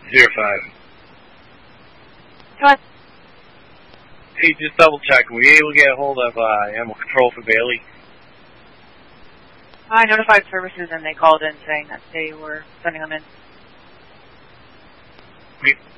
05. Go ahead. Hey, just double check. Were you able to get a hold of animal control for Bailey? I notified services and they called in saying that they were sending them in. Okay.